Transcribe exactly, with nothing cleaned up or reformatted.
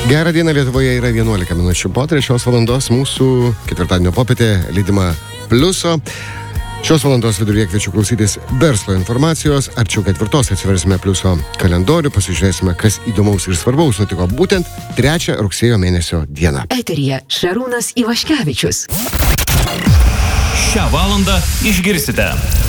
Gerą dieną, Lietuvoje yra vienuolika minučių po trečios valandos mūsų ketvirtadienio popietė lydima pliuso. Šios valandos viduryje kviečiu klausytis verslo informacijos. Arčiau ketvirtos atsiversime pliuso kalendorių, pasižiūrėsime, kas įdomaus ir svarbaus nutiko būtent trečią rugsėjo mėnesio dieną. Eteryje Šarūnas Ivaškevičius. Šią valandą išgirsite.